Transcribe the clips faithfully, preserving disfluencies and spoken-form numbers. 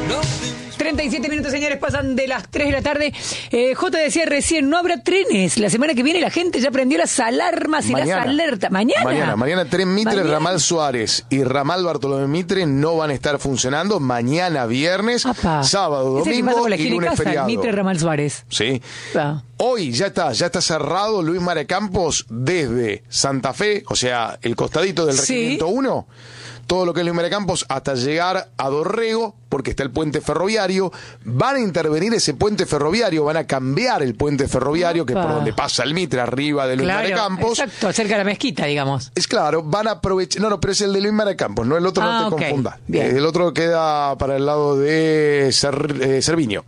treinta y siete minutos, señores, pasan de las tres de la tarde. Eh, J decía recién, no habrá trenes. La semana que viene la gente ya prendió las alarmas y mañana, las alertas. ¿Mañana? Mañana, mañana Tren Mitre, ¿Mañana? Ramal Suárez y Ramal Bartolomé Mitre no van a estar funcionando. Mañana viernes, Apá. sábado, Ese que pasa domingo con la y lunes Casa, feriado. Mitre Ramal Suárez. Sí. Ah. Hoy ya está, ya está cerrado Luis María Campos desde Santa Fe, o sea, el costadito del Sí. Regimiento uno. Todo lo que es Luis María Campos hasta llegar a Dorrego, porque está el puente ferroviario. Van a intervenir ese puente ferroviario, van a cambiar el puente ferroviario, Opa. que es por donde pasa el Mitre, arriba de Luis Claro, María Campos. exacto, cerca de la mezquita, digamos. Es claro, van a aprovechar. No, no, pero es el de Luis María Campos, no el otro, Ah, no te ok, confundas. bien. Eh, el otro queda para el lado de Cer- eh, Cerviño.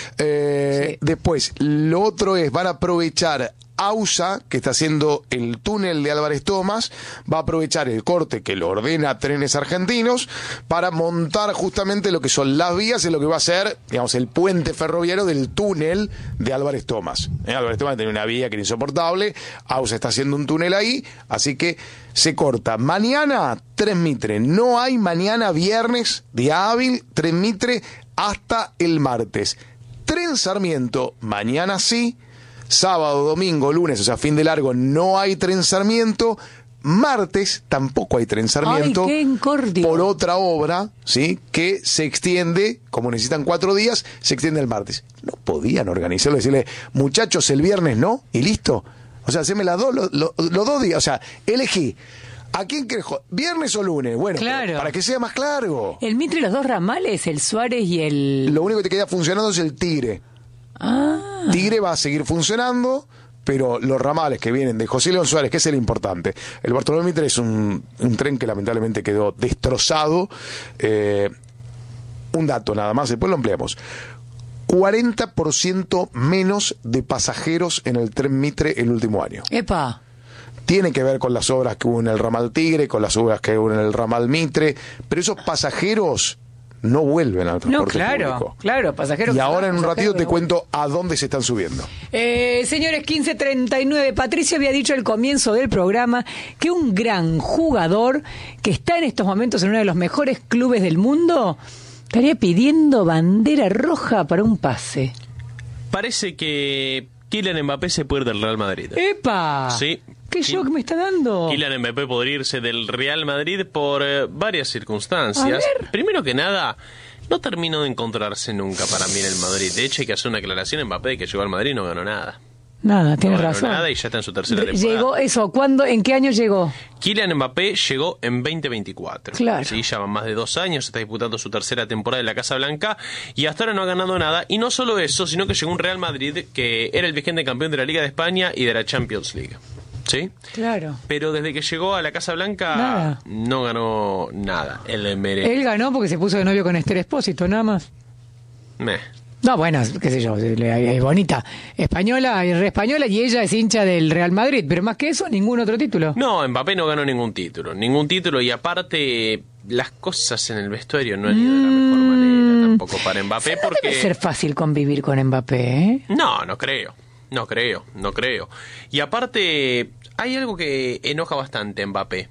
Eh, Sí. Después, lo otro es, van a aprovechar AUSA, que está haciendo el túnel de Álvarez Tomás, va a aprovechar el corte que lo ordena Trenes Argentinos para montar justamente lo que son las vías en lo que va a ser, digamos, el puente ferroviario del túnel de Álvarez Tomás. Eh, Álvarez Tomás tiene una vía que era insoportable, AUSA está haciendo un túnel ahí, así que se corta. Mañana, Tren Mitre, no hay mañana viernes, día hábil, Tren Mitre hasta el martes. Tren Sarmiento, mañana sí. Sábado, domingo, lunes, o sea, fin de largo, no hay Tren Sarmiento. Martes tampoco hay Tren Sarmiento. Ay, qué incordio. Por otra obra, ¿sí? Que se extiende, como necesitan cuatro días, se extiende el martes. No podían organizarlo, decirle, muchachos, el viernes no, y listo. O sea, haceme las dos, los, los, los dos días. O sea, elegí. ¿A quién querés? jo- ¿Viernes o lunes? Bueno, Claro. para que sea más claro. El Mitre y los dos ramales, el Suárez y el... Lo único que te queda funcionando es el Tigre. Ah, Tigre va a seguir funcionando, pero los ramales que vienen de José León Suárez, que es el importante. El Bartolomé Mitre es un, un tren que lamentablemente quedó destrozado. Eh, un dato nada más, después lo ampliamos. cuarenta por ciento menos de pasajeros en el tren Mitre el último año. epa. Tiene que ver con las obras que hubo en el ramal Tigre, con las obras que hubo en el ramal Mitre, pero esos pasajeros no vuelven al No, transporte claro, público. claro, pasajeros. Y ahora en un pasajeros ratito de te vuelta. cuento a dónde se están subiendo. Eh, señores, quince treinta y nueve. Patricio había dicho al comienzo del programa que un gran jugador que está en estos momentos en uno de los mejores clubes del mundo estaría pidiendo bandera roja para un pase. Parece que Kylian Mbappé se puede ir del Real Madrid. ¡Epa! Sí. ¿Qué Ki- shock me está dando? Kylian Mbappé podría irse del Real Madrid por eh, varias circunstancias. A ver. Primero que nada, no terminó de encontrarse nunca para mí en el Madrid. De hecho, hay que hacer una aclaración. Mbappé, de que llegó al Madrid, no ganó nada. Nada, tienes no ganó razón. nada y ya está en su tercera temporada. Llegó eso, ¿cuándo, en qué año llegó? Kylian Mbappé llegó en veinte veinticuatro. Claro. Sí, ya van más de dos años, está disputando su tercera temporada en la Casa Blanca y hasta ahora no ha ganado nada. Y no solo eso, sino que llegó un Real Madrid que era el vigente campeón de la Liga de España y de la Champions League. ¿Sí? Claro. Pero desde que llegó a la Casa Blanca Nada. no ganó nada. El mere... Él ganó porque se puso de novio con Esther Espósito, nada más. Meh. No, bueno, qué sé yo, es bonita. Española, es re española y ella es hincha del Real Madrid, pero más que eso, ningún otro título. No, Mbappé no ganó ningún título. Ningún título y aparte las cosas en el vestuario no han ido de la mejor manera tampoco para Mbappé No porque... debe ser fácil convivir con Mbappé, ¿eh? No, no creo. No creo, no creo. Y aparte, hay algo que enoja bastante a Mbappé.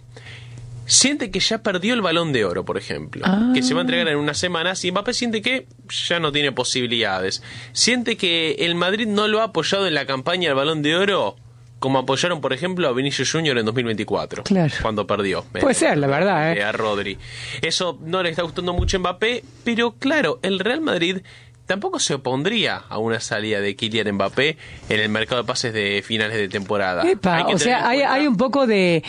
Siente que ya perdió el Balón de Oro, por ejemplo, Ah. que se va a entregar en unas semanas y Mbappé siente que ya no tiene posibilidades. Siente que el Madrid no lo ha apoyado en la campaña del Balón de Oro como apoyaron, por ejemplo, a Vinicius Junior en dos mil veinticuatro, Claro. cuando perdió. Puede ser, la verdad, ¿eh? A Rodri. Eso no le está gustando mucho a Mbappé, pero claro, el Real Madrid tampoco se opondría a una salida de Kylian Mbappé en el mercado de pases de finales de temporada. Epa, Hay que o tener en sea, hay, cuenta- hay un poco de...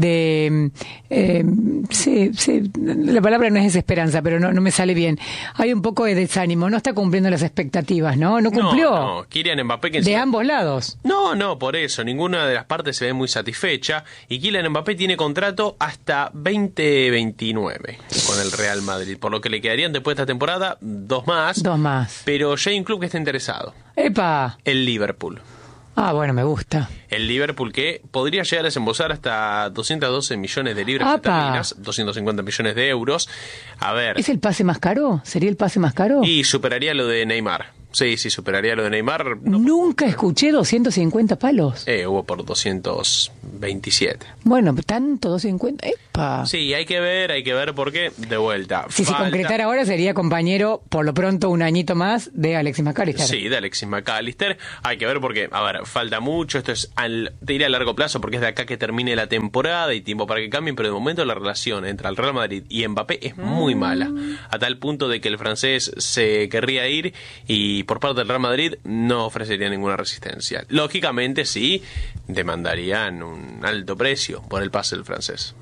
de eh, sí, sí, la palabra no es desesperanza, pero no, no me sale bien. Hay un poco de desánimo, no está cumpliendo las expectativas, ¿no? No cumplió. No, no, Kylian Mbappé que De encima- ambos lados. No, no, por eso. Ninguna de las partes se ve muy satisfecha. Y Kylian Mbappé tiene contrato hasta veinte veintinueve con el Real Madrid. Por lo que le quedarían después de esta temporada dos más. Dos más. Pero ya hay un club que está interesado. Epa. El Liverpool. Ah, bueno, me gusta. El Liverpool que podría llegar a desembolsar hasta doscientos doce millones de libras ¡Apa! esterlinas, doscientos cincuenta millones de euros. A ver, ¿Es el pase más caro? ¿Sería el pase más caro? y superaría lo de Neymar. Sí, sí, superaría lo de Neymar. No. Nunca escuché doscientos cincuenta palos. Eh, hubo por doscientos veintisiete. Bueno, tanto, doscientos cincuenta. ¡Epa! Sí, hay que ver, hay que ver por qué. De vuelta. Si se concretara ahora sería compañero, por lo pronto, un añito más de Alexis McAllister. Sí, de Alexis McAllister. Hay que ver porque, a ver, falta mucho. Esto es, al, te diré a largo plazo porque es de acá que termine la temporada y tiempo para que cambien, pero de momento la relación entre el Real Madrid y Mbappé es muy mala. A tal punto de que el francés se querría ir y por parte del Real Madrid no ofrecería ninguna resistencia. Lógicamente sí, demandarían un alto precio por el pase del francés.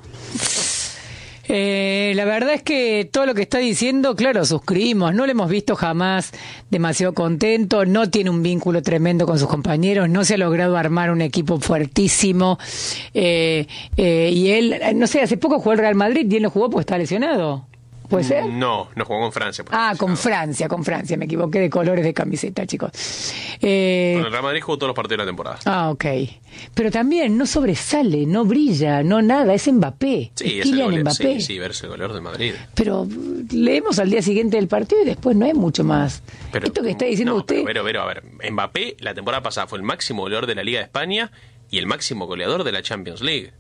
Eh, la verdad es que todo lo que está diciendo, claro, suscribimos, no lo hemos visto jamás demasiado contento, no tiene un vínculo tremendo con sus compañeros, no se ha logrado armar un equipo fuertísimo, eh, eh, y él, no sé, hace poco jugó el Real Madrid y él no jugó porque está lesionado. ¿Puede ser? No, no jugó con Francia. Ah, con Francia, con Francia. Me equivoqué de colores de camiseta, chicos. Eh... Con el Real Madrid jugó todos los partidos de la temporada. Ah, ok. Pero también no sobresale, no brilla, no nada. Es Mbappé. Sí, es es el Kylian Mbappé. Sí, sí, verse el goleador de Madrid. Pero leemos al día siguiente del partido y después no hay mucho más. Pero, Esto que está diciendo no, usted... Pero, pero, a ver, Mbappé la temporada pasada fue el máximo goleador de la Liga de España y el máximo goleador de la Champions League.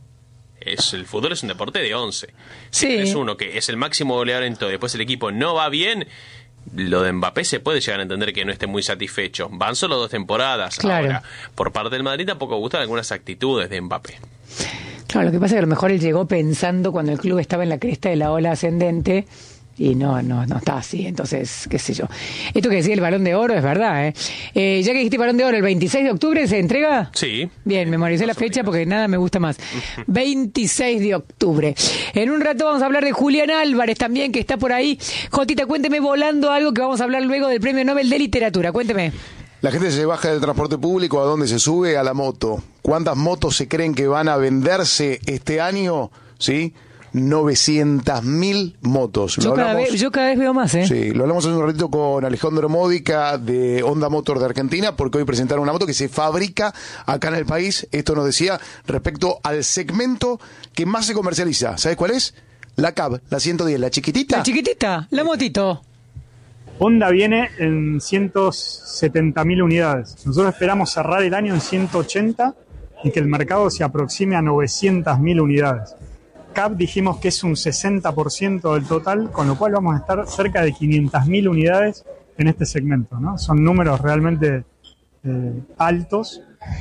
Es, el fútbol es un deporte de once. Si Sí. es uno que es el máximo goleador en todo, después el equipo no va bien, lo de Mbappé se puede llegar a entender que no esté muy satisfecho. Van solo dos temporadas. Claro. Ahora, por parte del Madrid tampoco gustan algunas actitudes de Mbappé. Claro, lo que pasa es que a lo mejor él llegó pensando cuando el club estaba en la cresta de la ola ascendente y no, no, no está así, entonces, qué sé yo. Esto que decía el Balón de Oro es verdad, ¿eh? eh ya que dijiste Balón de Oro, ¿el veintiséis de octubre se entrega? Sí. Bien, memoricé la fecha porque nada me gusta más. veintiséis de octubre. En un rato vamos a hablar de Julián Álvarez también, que está por ahí. Jotita, cuénteme volando algo que vamos a hablar luego del Premio Nobel de Literatura. Cuénteme. La gente se baja del transporte público, ¿a dónde se sube? A la moto. ¿Cuántas motos se creen que van a venderse este año? ¿Sí? novecientas mil motos. Yo cada, vez, yo cada vez veo más, ¿eh? Sí, lo hablamos hace un ratito con Alejandro Módica de Honda Motor de Argentina, porque hoy presentaron una moto que se fabrica acá en el país. Esto nos decía respecto al segmento que más se comercializa. ¿Sabes cuál es? La Cab, la ciento diez, la chiquitita. La chiquitita, la motito. Honda viene en ciento setenta mil unidades. Nosotros esperamos cerrar el año en ciento ochenta y que el mercado se aproxime a novecientas mil unidades. C A P dijimos que es un sesenta por ciento del total, con lo cual vamos a estar cerca de quinientas mil unidades en este segmento, ¿no? Son números realmente eh, altos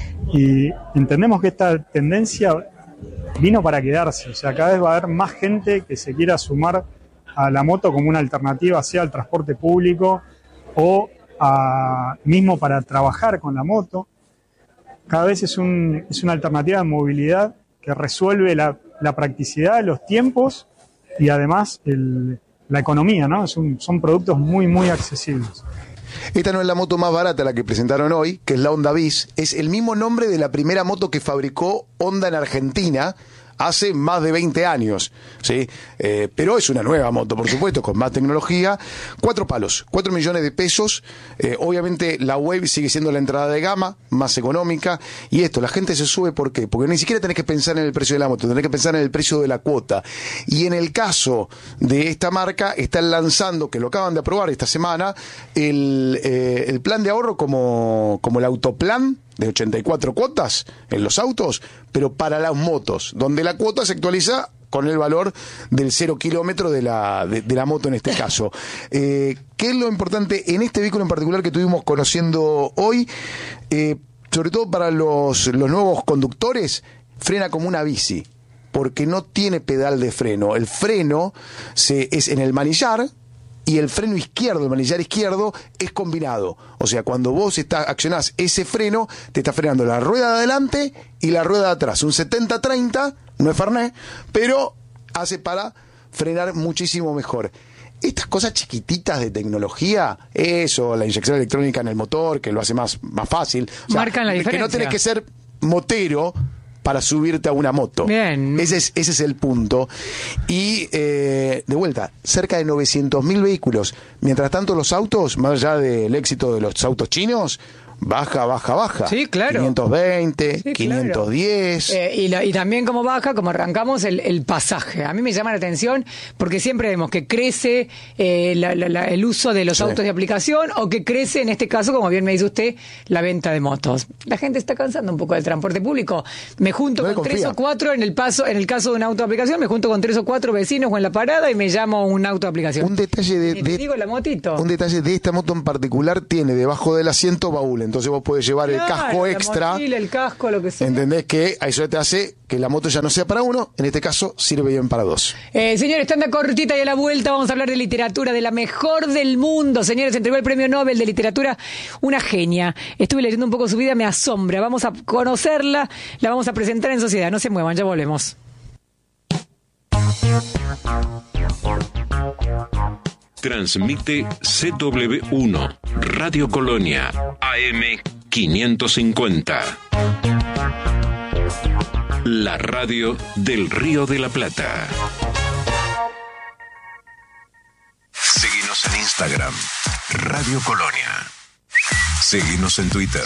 y entendemos que esta tendencia vino para quedarse. O sea, cada vez va a haber más gente que se quiera sumar a la moto como una alternativa, sea al transporte público o a, mismo para trabajar con la moto. Cada vez es, un, es una alternativa de movilidad que resuelve la, la practicidad, los tiempos y además el, la economía, ¿no? Son, son productos muy, muy accesibles. Esta no es la moto más barata, la que presentaron hoy, que es la Honda Bis. Es el mismo nombre de la primera moto que fabricó Honda en Argentina hace más de veinte años, ¿sí? Eh, pero es una nueva moto, por supuesto, con más tecnología. Cuatro palos, cuatro millones de pesos. Eh, obviamente la Wave sigue siendo la entrada de gama, más económica. Y esto, la gente se sube, ¿por qué? Porque ni siquiera tenés que pensar en el precio de la moto, tenés que pensar en el precio de la cuota. Y en el caso de esta marca, están lanzando, que lo acaban de aprobar esta semana, el, eh, el plan de ahorro como, como el autoplan, de ochenta y cuatro cuotas en los autos, pero para las motos, donde la cuota se actualiza con el valor del cero kilómetro de la, de, de la moto en este caso. Eh, ¿Qué es lo importante en este vehículo en particular que estuvimos conociendo hoy? Eh, sobre todo para los, los nuevos conductores, frena como una bici, porque no tiene pedal de freno. El freno se, es en el manillar, y el freno izquierdo, el manillar izquierdo, es combinado. O sea, cuando vos está, accionás ese freno, te está frenando la rueda de adelante y la rueda de atrás. Un setenta treinta, no es Fernet, pero hace para frenar muchísimo mejor. Estas cosas chiquititas de tecnología, eso, la inyección electrónica en el motor, que lo hace más, más fácil. O sea, marcan la diferencia. Que no tenés que ser motero para subirte a una moto. Bien. Ese es, ese es el punto. Y, eh, de vuelta, cerca de novecientos mil vehículos. Mientras tanto, los autos, más allá del éxito de los autos chinos, baja, baja, baja. Sí, claro. quinientos veinte, Sí, quinientos diez. claro. Eh, y, la- y también como baja, como arrancamos, el, el pasaje. A mí me llama la atención porque siempre vemos que crece eh, la- la- la- el uso de los Sí. autos de aplicación o que crece, en este caso, como bien me dice usted, la venta de motos. La gente está cansando un poco del transporte público. Me junto No le con tres confía. o cuatro, en el paso, en el caso de una auto de aplicación, me junto con tres o cuatro vecinos o en la parada y me llamo un auto de aplicación. Un detalle de, Y te de- digo la motito. un detalle de esta moto en particular, tiene debajo del asiento baúl, entonces vos podés llevar el Claro, casco la extra. mochila, el casco, lo que sea. ¿Entendés? Que a eso te hace que la moto ya no sea para uno, en este caso sirve bien para dos. Eh, señores, tanda cortita y a la vuelta vamos a hablar de literatura, de la mejor del mundo. Señores, entregó el premio Nobel de Literatura, una genia. Estuve leyendo un poco su vida, me asombra. Vamos a conocerla, la vamos a presentar en sociedad. No se muevan, ya volvemos. Transmite C W uno, Radio Colonia, A M quinientos cincuenta. La radio del Río de la Plata. Seguinos en Instagram, Radio Colonia. Seguinos en Twitter,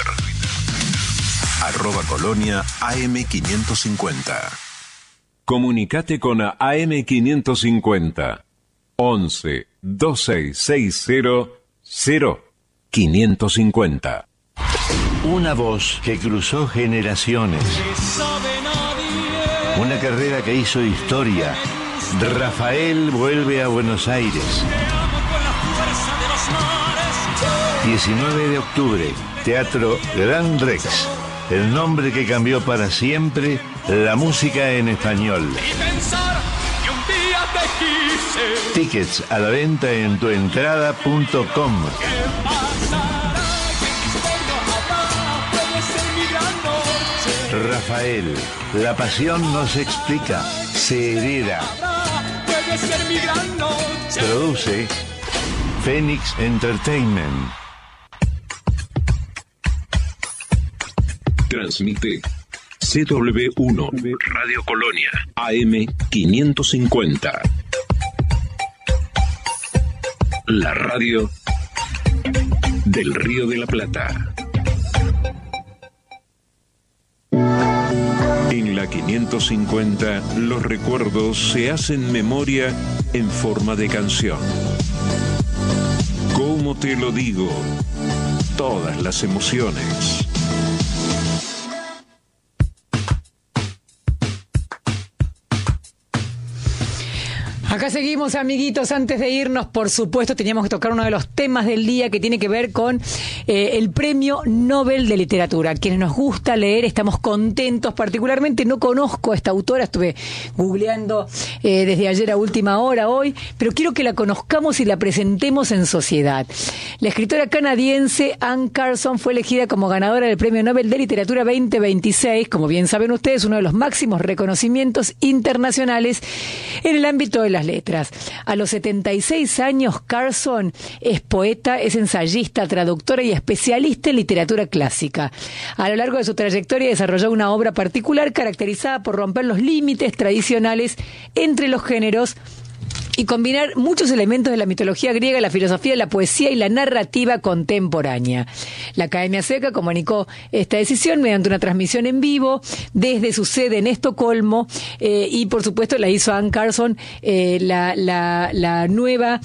arroba Colonia A M quinientos cincuenta. Comunicate con A M quinientos cincuenta. once, veintiséis sesenta, cero, quinientos cincuenta. Una voz que cruzó generaciones. Una carrera que hizo historia. Rafael vuelve a Buenos Aires. diecinueve de octubre, Teatro Gran Rex. El nombre que cambió para siempre la música en español. Tickets a la venta en tuentrada punto com. Rafael, la pasión no se explica, se hereda. Produce Phoenix Entertainment. Transmite C W uno, Radio Colonia, A M quinientos cincuenta. La radio del Río de la Plata. En la quinientos cincuenta, los recuerdos se hacen memoria en forma de canción. ¿Cómo te lo digo? Todas las emociones. Acá seguimos, amiguitos. Antes de irnos, por supuesto, teníamos que tocar uno de los temas del día que tiene que ver con eh, el Premio Nobel de Literatura. Quienes nos gusta leer, estamos contentos. Particularmente no conozco a esta autora, estuve googleando eh, desde ayer a última hora hoy, pero quiero que la conozcamos y la presentemos en sociedad. La escritora canadiense Anne Carson fue elegida como ganadora del Premio Nobel de Literatura veinte veintiséis, como bien saben ustedes, uno de los máximos reconocimientos internacionales en el ámbito de la letras. A los setenta y seis años, Carson es poeta, es ensayista, traductora y especialista en literatura clásica. A lo largo de su trayectoria desarrolló una obra particular caracterizada por romper los límites tradicionales entre los géneros y combinar muchos elementos de la mitología griega, la filosofía, la poesía y la narrativa contemporánea. La Academia Sueca comunicó esta decisión mediante una transmisión en vivo desde su sede en Estocolmo eh, y, por supuesto, la hizo Anne Carson, eh, la, la, la nueva...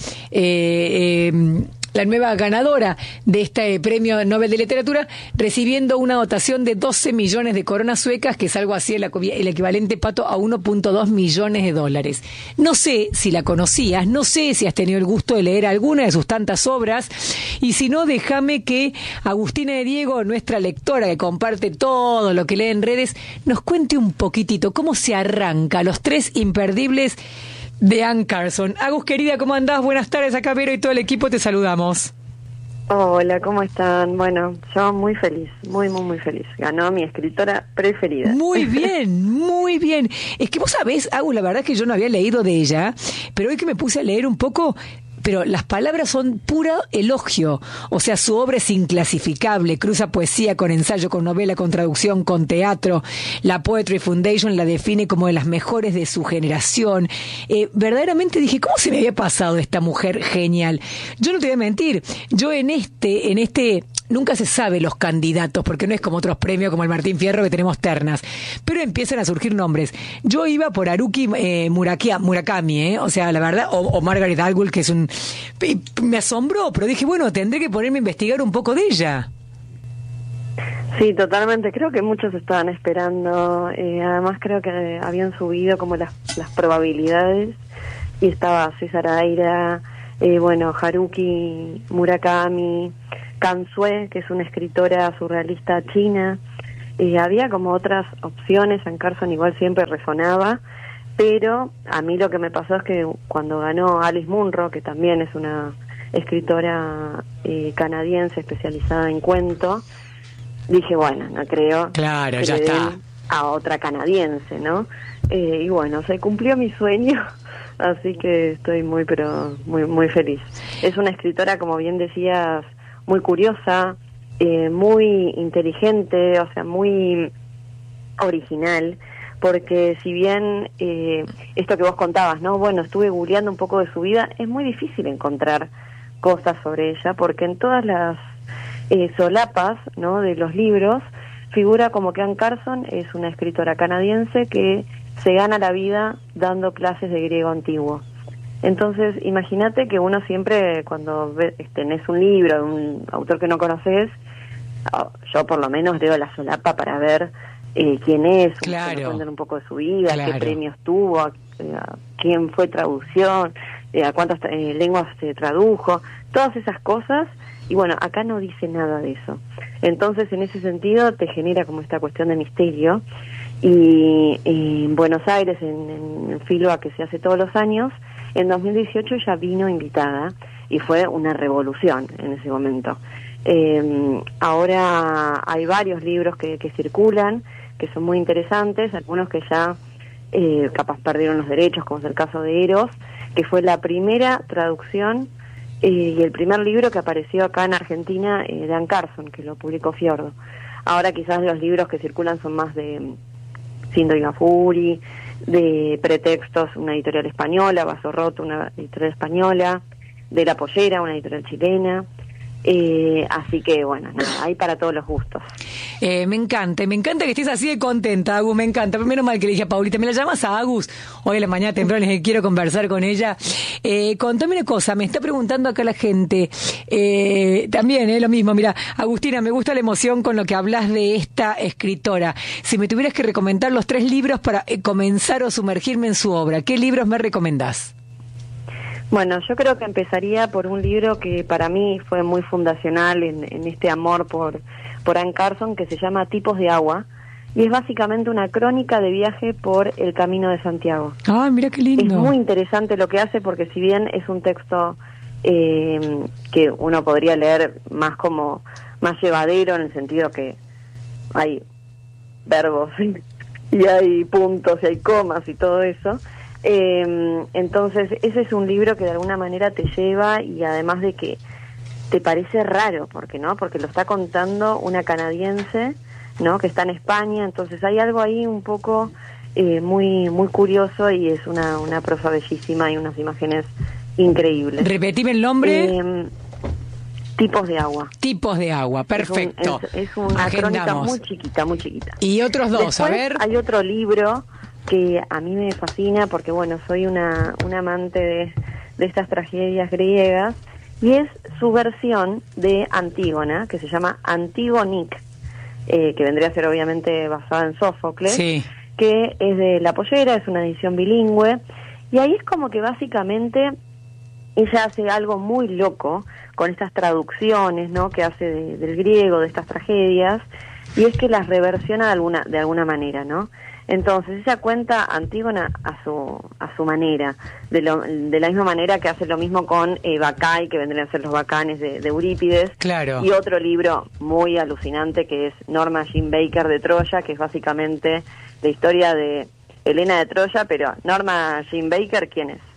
Eh, eh, la nueva ganadora de este Premio Nobel de Literatura, recibiendo una dotación de doce millones de coronas suecas, que es algo así el, el equivalente, Pato, a uno punto dos millones de dólares. No sé si la conocías, no sé si has tenido el gusto de leer alguna de sus tantas obras, y si no, déjame que Agustina de Diego, nuestra lectora que comparte todo lo que lee en redes, nos cuente un poquitito cómo se arranca Los Tres Imperdibles de Anne Carson. Agus, querida, ¿cómo andás? Buenas tardes, acá Vero y todo el equipo te saludamos. Hola, ¿cómo están? Bueno, yo muy feliz, muy, muy, muy feliz. Ganó mi escritora preferida. Muy bien, muy bien. Es que vos sabés, Agus, la verdad es que yo no había leído de ella, pero hoy que me puse a leer un poco... pero las palabras son puro elogio. O sea, su obra es inclasificable, cruza poesía con ensayo, con novela, con traducción, con teatro. La Poetry Foundation la define como de las mejores de su generación. Eh, verdaderamente dije, ¿cómo se me había pasado esta mujer genial? Yo no te voy a mentir, yo en este, en este nunca se sabe los candidatos, porque no es como otros premios como el Martín Fierro que tenemos ternas, pero empiezan a surgir nombres. Yo iba por Haruki eh, Murakia, Murakami, ¿eh? O sea, la verdad, o, o Margaret Atwood, que es un... Me asombró, pero dije, bueno, tendré que ponerme a investigar un poco de ella. Sí, totalmente. Creo que muchos estaban esperando. Eh, además, creo que habían subido como las, las probabilidades. Y estaba César Aira, eh, bueno, Haruki Murakami, Kansue, que es una escritora surrealista china. Eh, había como otras opciones. Anne Carson igual siempre resonaba. Pero a mí lo que me pasó es que cuando ganó Alice Munro, que también es una escritora eh, canadiense especializada en cuento, dije, bueno, no creo claro, que ya le está. den a otra canadiense, ¿no? Eh, y bueno, se cumplió mi sueño, así que estoy muy, pero muy, muy feliz. Es una escritora, como bien decías, muy curiosa, eh, muy inteligente, o sea, muy original, porque si bien eh, esto que vos contabas, ¿no? Bueno, estuve googleando un poco de su vida, es muy difícil encontrar cosas sobre ella, porque en todas las Eh, solapas, ¿no?, de los libros, figura como que Anne Carson es una escritora canadiense que se gana la vida dando clases de griego antiguo. Entonces, imagínate que uno siempre, cuando ves, tenés un libro de un autor que no conoces, yo por lo menos leo la solapa para ver eh, quién es, claro. que cuentan un poco de su vida, Claro. qué premios tuvo, a, a quién fue traducción, eh, a cuántas eh, lenguas se tradujo, todas esas cosas. Y bueno, acá no dice nada de eso. Entonces, en ese sentido, te genera como esta cuestión de misterio. Y, y en Buenos Aires, en, en el Filua que se hace todos los años, en dos mil dieciocho ya vino invitada y fue una revolución en ese momento. Eh, ahora hay varios libros que, que circulan, que son muy interesantes, algunos que ya eh, capaz perdieron los derechos, como es el caso de Eros, que fue la primera traducción Eh, y el primer libro que apareció acá en Argentina eh, de Anne Carson, que lo publicó Fiordo. Ahora quizás los libros que circulan son más de Síndrome Gafuri, de Pretextos, una editorial española, Vaso Roto, una editorial española, de La Pollera, una editorial chilena. Eh, así que, bueno, nada, hay para todos los gustos. Eh, me encanta, me encanta que estés así de contenta, Agus, me encanta. Menos mal que le dije a Paulita, ¿me la llamas a Agus? Hoy en la mañana temprano les quiero conversar con ella. Eh, contame una cosa, me está preguntando acá la gente, eh, también, eh, lo mismo, mira, Agustina, me gusta la emoción con lo que hablas de esta escritora. Si me tuvieras que recomendar los tres libros para eh, comenzar o sumergirme en su obra, ¿qué libros me recomendás? Bueno, yo creo que empezaría por un libro que para mí fue muy fundacional en, en este amor por, por Anne Carson, que se llama Tipos de Agua, y es básicamente una crónica de viaje por el Camino de Santiago. Ah, mira qué lindo. Es muy interesante lo que hace, porque si bien es un texto eh, que uno podría leer más como más llevadero, en el sentido que hay verbos y hay puntos y hay comas y todo eso, Eh, entonces ese es un libro que de alguna manera te lleva, y además de que te parece raro, porque no porque lo está contando una canadiense, no que está en España, entonces hay algo ahí un poco eh, muy muy curioso, y es una una prosa bellísima y unas imágenes increíbles. Repetime el nombre. Eh, Tipos de Agua. Tipos de Agua, perfecto. Es, un, es, es una Agendamos. crónica muy chiquita, muy chiquita. Y otros dos, Después, a ver. hay otro libro que a mí me fascina, porque bueno, soy una, una amante de, de estas tragedias griegas, y es su versión de Antígona, que se llama Antigonic, eh, que vendría a ser obviamente basada en Sófocles, Sí. que es de La Pollera, es una edición bilingüe, y ahí es como que básicamente ella hace algo muy loco con estas traducciones, ¿no?, que hace de, del griego, de estas tragedias, y es que las reversiona de alguna, de alguna manera, ¿no? Entonces ella cuenta Antígona a su a su manera, de, lo, de la misma manera que hace lo mismo con eh, Bacay, que vendrían a ser los bacanes de, de Eurípides. Claro. Y otro libro muy alucinante que es Norma Jean Baker de Troya, que es básicamente la historia de Helena de Troya, pero Norma Jean Baker, ¿quién es?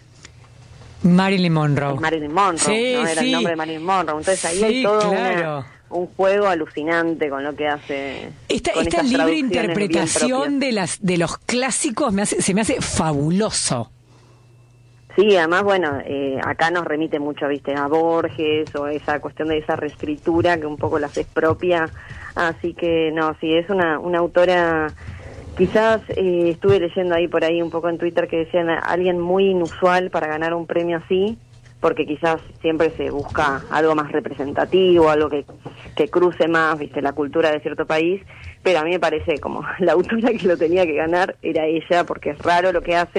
Marilyn Monroe. Es Marilyn Monroe, Sí, ¿no? Era sí. el nombre de Marilyn Monroe. Entonces ahí Sí, hay todo claro. una, un juego alucinante con lo que hace. Esta, con esta esas libre traducciones bien interpretación propias. de las de los clásicos me hace, se me hace fabuloso. Sí, además, bueno, eh, acá nos remite mucho, viste, a Borges o esa cuestión de esa reescritura que un poco la haces propia, así que no, sí, es una, una autora, quizás eh, estuve leyendo ahí por ahí un poco en Twitter que decían alguien muy inusual para ganar un premio así, porque quizás siempre se busca algo más representativo, algo que, que cruce más, viste, la cultura de cierto país, pero a mí me parece como la autora que lo tenía que ganar era ella, porque es raro lo que hace.